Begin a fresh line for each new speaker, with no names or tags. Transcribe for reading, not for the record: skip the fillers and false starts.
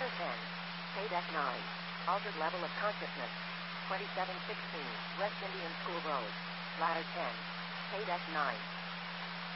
Ladder 10. Paydeck 9. Altered level of consciousness. 2716. West Indian School Road. Ladder 10. Paydeck 9.